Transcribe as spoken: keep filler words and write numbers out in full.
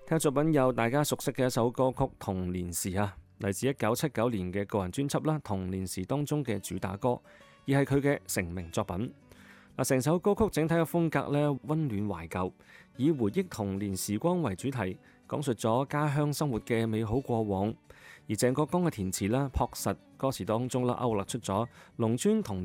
聽作品有大家熟悉嘅一首歌曲《童年時》啊，嚟自一九七九年嘅個人專輯啦，《童年時》當中嘅主打歌，而係佢嘅成名作品。嗱，成首歌曲整體嘅風格咧溫暖懷舊，以回憶童年時光為主題，講述咗家鄉生活嘅美好過往。而鄭國江嘅填詞啦，樸實歌詞當中啦，勾勒出咗農村童